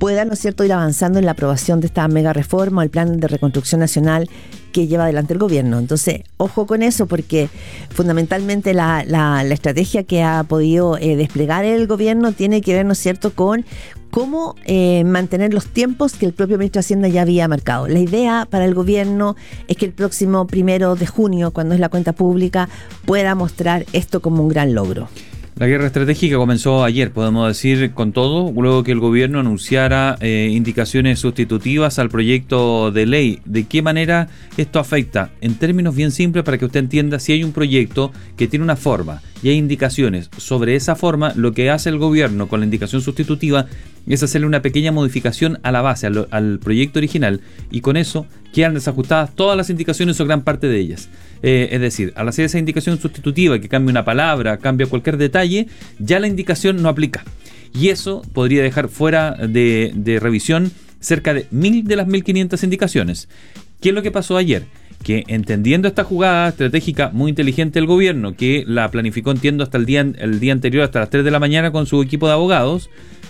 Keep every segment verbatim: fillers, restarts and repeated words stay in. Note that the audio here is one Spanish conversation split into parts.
pueda, ¿no es cierto?, ir avanzando en la aprobación de esta mega reforma, el plan de reconstrucción nacional que lleva adelante el gobierno. Entonces, ojo con eso, porque fundamentalmente la, la, la estrategia que ha podido eh, desplegar el gobierno tiene que ver, ¿no es cierto?, con cómo eh, mantener los tiempos que el propio ministro de Hacienda ya había marcado. La idea para el gobierno es que el próximo primero de junio, cuando es la cuenta pública, pueda mostrar esto como un gran logro. La guerra estratégica comenzó ayer, podemos decir, con todo, luego que el gobierno anunciara eh, indicaciones sustitutivas al proyecto de ley. ¿De qué manera esto afecta? En términos bien simples, para que usted entienda, si hay un proyecto que tiene una forma y hay indicaciones sobre esa forma, lo que hace el gobierno con la indicación sustitutiva es hacerle una pequeña modificación a la base, al, al proyecto original, y con eso quedan desajustadas todas las indicaciones o gran parte de ellas. Eh, es decir, al hacer esa indicación sustitutiva que cambia una palabra, cambia cualquier detalle, ya la indicación no aplica. Y eso podría dejar fuera de, de revisión cerca de mil de las mil quinientas indicaciones. ¿Qué es lo que pasó ayer? Que entendiendo esta jugada estratégica muy inteligente del gobierno, que la planificó, entiendo, hasta el día, el día anterior, hasta las tres de la mañana con su equipo de abogados,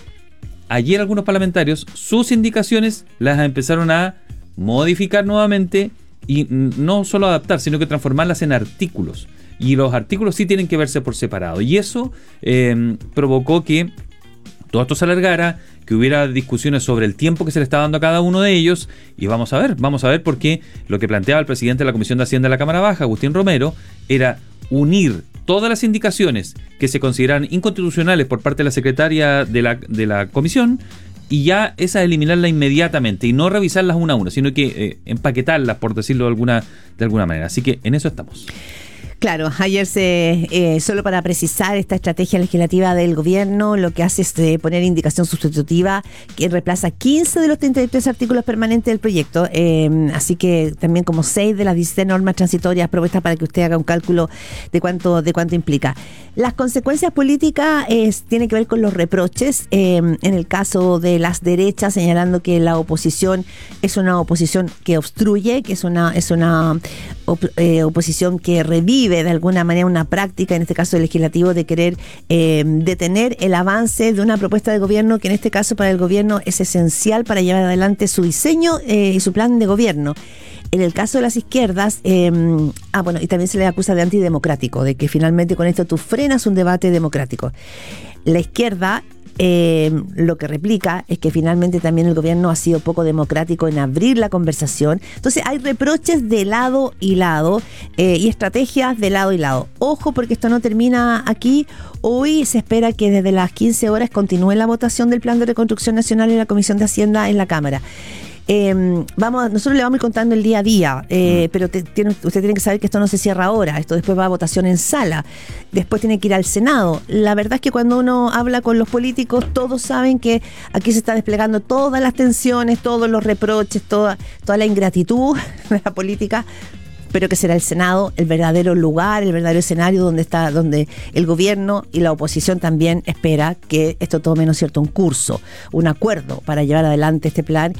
ayer algunos parlamentarios sus indicaciones las empezaron a modificar nuevamente, y no solo adaptar, sino que transformarlas en artículos. Y los artículos sí tienen que verse por separado. Y eso eh, provocó que todo esto se alargara, que hubiera discusiones sobre el tiempo que se le está dando a cada uno de ellos. Y vamos a ver, vamos a ver por qué lo que planteaba el presidente de la Comisión de Hacienda de la Cámara Baja, Agustín Romero, era unir todas las indicaciones que se consideran inconstitucionales por parte de la secretaria de la, de la comisión, y ya esa eliminarla inmediatamente y no revisarlas una a una, sino que eh, empaquetarlas, por decirlo de alguna, de alguna manera. Así que en eso estamos. Claro, ayer se, eh, solo para precisar esta estrategia legislativa del gobierno, lo que hace es eh, poner indicación sustitutiva que reemplaza quince de los treinta y tres artículos permanentes del proyecto, eh, así que también como seis de las dieciséis normas transitorias propuestas para que usted haga un cálculo de cuánto, de cuánto implica. Las consecuencias políticas eh, tienen que ver con los reproches, eh, en el caso de las derechas, señalando que la oposición es una oposición que obstruye, que es una, es una op, eh, oposición que revive de alguna manera una práctica, en este caso legislativo, de querer eh, detener el avance de una propuesta de gobierno que en este caso para el gobierno es esencial para llevar adelante su diseño eh, y su plan de gobierno. En el caso de las izquierdas, eh, ah bueno, y también se le acusa de antidemocrático, de que finalmente con esto tú frenas un debate democrático. La izquierda Eh, lo que replica es que finalmente también el gobierno ha sido poco democrático en abrir la conversación. Entonces hay reproches de lado y lado eh, y estrategias de lado y lado. Ojo, porque esto no termina aquí. Hoy se espera que desde las quince horas continúe la votación del Plan de Reconstrucción Nacional en la Comisión de Hacienda en la Cámara. Eh, vamos, nosotros le vamos a ir contando el día a día, eh, pero te, tiene, usted tiene que saber que esto no se cierra ahora, esto después va a votación en sala, después tiene que ir al Senado. La verdad es que cuando uno habla con los políticos, todos saben que aquí se está desplegando todas las tensiones, todos los reproches, toda, toda la ingratitud de la política, pero que será el Senado el verdadero lugar, el verdadero escenario donde está, donde el gobierno y la oposición también espera que esto tome, ¿no es cierto?, un curso, un acuerdo para llevar adelante este plan,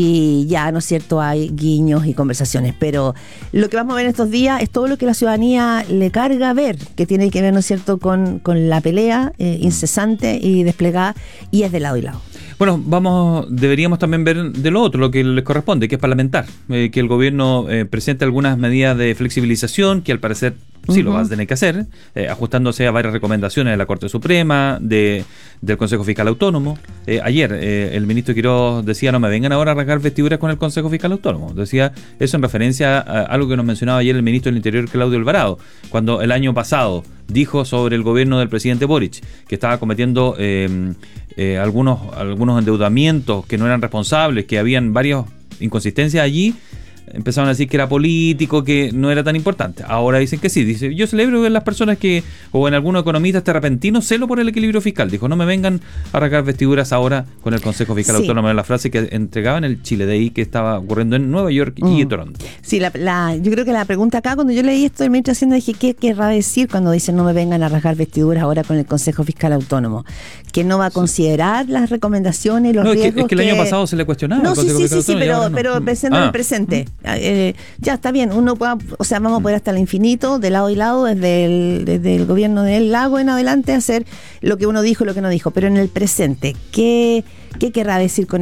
y ya, ¿no es cierto?, hay guiños y conversaciones, pero lo que vamos a ver en estos días es todo lo que la ciudadanía le carga a ver, que tiene que ver, ¿no es cierto?, con, con la pelea eh, incesante y desplegada, y es de lado y lado. Bueno, vamos, deberíamos también ver de lo otro, lo que les corresponde, que es parlamentar, eh, que el gobierno eh, presente algunas medidas de flexibilización, que al parecer sí uh-huh. lo va a tener que hacer, eh, ajustándose a varias recomendaciones de la Corte Suprema, de del Consejo Fiscal Autónomo. Eh, ayer eh, el ministro Quiroz decía, no me vengan ahora a rasgar vestiduras con el Consejo Fiscal Autónomo. Decía eso en referencia a algo que nos mencionaba ayer el ministro del Interior, Claudio Alvarado, cuando el año pasado dijo sobre el gobierno del presidente Boric, que estaba cometiendo eh, eh, algunos, algunos endeudamientos que no eran responsables, que habían varias inconsistencias allí. Empezaron a decir que era político, que no era tan importante. Ahora dicen que sí. Dice, yo celebro ver las personas que, o en algunos economistas terrapentinos, celo por el equilibrio fiscal. Dijo, no me vengan a rasgar vestiduras ahora con el Consejo Fiscal sí. Autónomo. En la frase que entregaban el Chile Day, que estaba ocurriendo en Nueva York y en mm. Toronto. Sí, la, la, yo creo que la pregunta acá, cuando yo leí esto del ministro de Hacienda, dije, ¿qué querrá decir cuando dicen no me vengan a rasgar vestiduras ahora con el Consejo Fiscal Autónomo? ¿Que no va a considerar sí. las recomendaciones, los no, riesgos? Es que, es que el que... año pasado se le cuestionaba. No, sí, sí, sí, sí, pero, no. pero pensando ah. en el presente. Eh, ya está bien, uno pueda, o sea, vamos a poder hasta el infinito, de lado y lado, desde el, desde el gobierno del Lago en adelante, hacer lo que uno dijo y lo que no dijo, pero en el presente, ¿qué, qué querrá decir con